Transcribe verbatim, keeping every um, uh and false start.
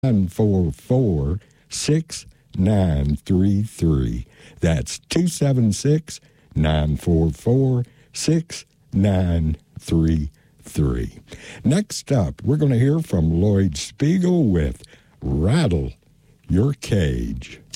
nine four four, six nine three three. That's two seven six, nine four four, six nine three three. Next up, we're going to hear from Lloyd Spiegel with Rattle Your Cage.